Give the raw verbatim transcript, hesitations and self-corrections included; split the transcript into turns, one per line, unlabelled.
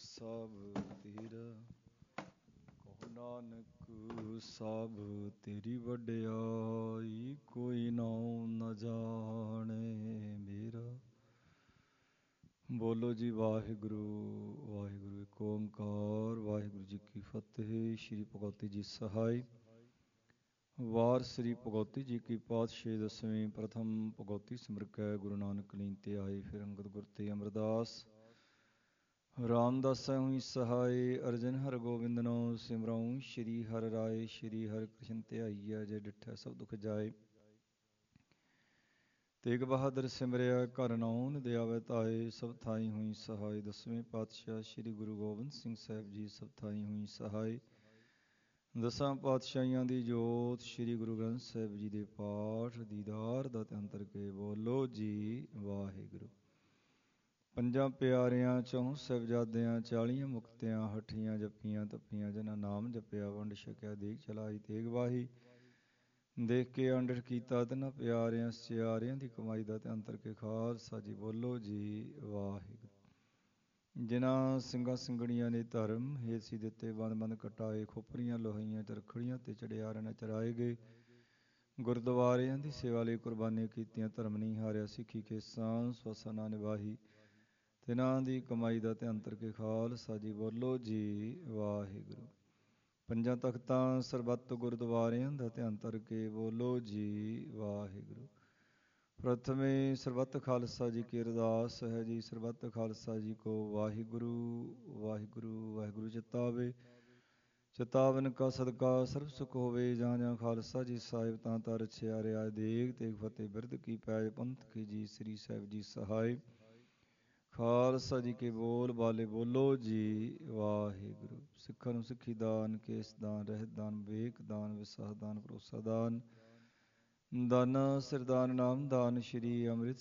ਸਭ ਤੇਰਾ, ਕਹੋ ਨਾਨਕ ਸਭ ਤੇਰੀ ਵਡਿਆਈ, ਕੋਈ ਨਾਉ ਨ ਜਾਣੇ ਮੇਰਾ। ਬੋਲੋ ਜੀ ਵਾਹਿਗੁਰੂ ਵਾਹਿਗੁਰੂ, ਇੱਕ ਓਂਕਾਰ। ਵਾਹਿਗੁਰੂ ਜੀ ਕੀ ਫਤਿਹ। ਸ਼੍ਰੀ ਭਗਵਤੀ ਜੀ ਸਹਾਈ। ਵਾਰ ਸ੍ਰੀ ਭਗਵਤੀ ਜੀ ਕੀ ਪਾਤਸ਼ਾਹੀ ਦਸਵੀਂ। ਪ੍ਰਥਮ ਭਗਵਤੀ ਸਿਮਰ ਕੈ ਗੁਰੂ ਨਾਨਕ ਲੀਨ ਤੇ ਆਏ, ਫਿਰ ਅੰਗਦ ਗੁਰ ਤੇ ਅਮਰਦਾਸ। ਰਾਮਦਾਸਾ ਹੋਈ ਸਹਾਈ, ਅਰਜਨ ਹਰ ਗੋਬਿੰਦਨੋ ਸਿਮਰਾਉ। ਸ਼੍ਰੀ ਹਰਿ ਰਾਏ ਸ਼੍ਰੀ ਹਰਿ ਕ੍ਰਿਸ਼ਨ ਧਿਆਈਐ, ਜੇ ਡਿਠੈ ਸਭ ਦੁਖ ਜਾਏ। ਤੇਗ ਬਹਾਦਰ ਸਿਮਰਿਆ ਘਰ ਨਾਉ, ਨਿਦ ਆਵੈ ਧਾਏ। ਸਭ ਥਾਈ ਹੋਈ ਸਹਾਈ। ਦਸਵੇਂ ਪਾਤਸ਼ਾਹ ਸ੍ਰੀ ਗੁਰੂ ਗੋਬਿੰਦ ਸਿੰਘ ਸਾਹਿਬ ਜੀ ਸਭ ਥਾਈ ਹੋਈ ਸਹਾਈ। ਦਸਾਂ ਪਾਤਸ਼ਾਹੀਆਂ ਦੀ ਜੋਤ ਸ੍ਰੀ ਗੁਰੂ ਗ੍ਰੰਥ ਸਾਹਿਬ ਜੀ ਦੇ ਪਾਠ ਦੀਦਾਰ ਦਾ ਤੇ ਅੰਤਰ ਕੇ ਬੋਲੋ ਜੀ ਵਾਹਿਗੁਰੂ। ਪੰਜਾਂ ਪਿਆਰਿਆਂ ਚੌਂ ਸਾਹਿਬਜ਼ਾਦਿਆਂ, ਚਾਲੀਆਂ ਮੁਕਤਿਆਂ, ਹੱਠੀਆਂ ਜੱਪੀਆਂ ਤੱਪੀਆਂ, ਜਿਨ੍ਹਾਂ ਨਾਮ ਜਪਿਆ ਵੰਡ ਛਕਿਆ, ਦੇਗ ਚਲਾਈ ਤੇਗ ਵਾਹੀ। ਦੇਖ ਕੇ ਅੰਡਰ ਕੀਤਾ ਤਿਨਾਂ ਪਿਆਰਿਆਂ ਸਿਆਰਿਆਂ ਦੀ ਕਮਾਈ ਦਾ ਤੇ ਅੰਤਰ ਕੇ ਖਾਲਸਾ ਜੀ ਬੋਲੋ ਜੀ ਵਾਹਿਗੁਰੂ। ਜਿਨ੍ਹਾਂ ਸਿੰਘਾਂ ਸਿੰਘਣੀਆਂ ਨੇ ਧਰਮ ਹੇਤ ਸੀ ਦਿੱਤੇ ਬੰਦ ਬੰਦ ਕਟਾਏ, ਖੋਪਰੀਆਂ ਲੋਹੀਆਂ ਚਰਖੜੀਆਂ ਤੇ ਚੜਿਆਰਾਂ ਨੇ ਚਰਾਏ ਗਏ। ਗੁਰਦੁਆਰਿਆਂ ਦੀ ਸੇਵਾ ਲਈ ਕੁਰਬਾਨੀਆਂ ਕੀਤੀਆਂ, ਧਰਮ ਨਹੀਂ ਹਾਰਿਆ, ਸਿੱਖੀ ਕੇਸਾਂ ਸਵਾਸਾਂ ਨਾ ਨਿਭਾਹੀ। ਤਿਨਾਂ ਦੀ ਕਮਾਈ ਦਾ ਤੇ ਅੰਤਰ ਕੇ ਖਾਲਸਾ ਜੀ ਬੋਲੋ ਜੀ ਵਾਹਿਗੁਰੂ। ਪੰਜਾਂ ਤਖਤਾਂ ਸਰਬੱਤ ਗੁਰਦੁਆਰਿਆਂ ਦਾ ਤੇ ਅੰਤਰ ਕੇ ਬੋਲੋ ਜੀ ਵਾਹਿਗੁਰੂ। ਪ੍ਰਥਮੇ ਸਰਬੱਤ ਖਾਲਸਾ ਜੀ ਕੀ ਅਰਦਾਸ ਹੈ ਜੀ। ਸਰਬੱਤ ਖਾਲਸਾ ਜੀ ਕੋ ਵਾਹਿਗੁਰੂ ਵਾਹਿਗੁਰੂ ਵਾਹਿਗੁਰੂ ਚਿਤਾਵੇ। ਚਿਤਾਵਨ ਕਾ ਸਦਕਾ ਸਰਬ ਸੁਖ ਹੋਵੇ। ਜਾਂ ਜਾਂ ਖਾਲਸਾ ਜੀ ਸਾਹਿਬ ਤਾਂ ਤਾਂ ਰਛਿਆ ਰਿਆ। ਦੇਗ ਤੇਗ ਫਤਿਹ ਬਿਰਧ ਕੀ ਪੈਜ, ਪੰਥ ਕੀ ਜੀ ਸ੍ਰੀ ਸਾਹਿਬ ਜੀ ਸਹਾਈ। ਖਾਲਸਾ ਜੀ ਕੇ ਬੋਲ ਬਾਲੇ ਬੋਲੋ ਜੀ ਵਾਹਿਗੁਰੂ। ਸਿੱਖਾਂ ਨੂੰ ਸਿੱਖੀ ਦਾਨ, ਕੇਸ ਦਾਨ, ਰਹਿਤ ਦਾਨ, ਵਿਵੇਕ ਦਾਨ, ਵਿਸਾਹ ਦਾਨ, ਭਰੋਸਾ ਦਾਨ, ਦਾਨਾ ਸਿਰਦਾਨ, ਨਾਮ ਦਾਨ, ਸ਼੍ਰੀ ਅੰਮ੍ਰਿਤ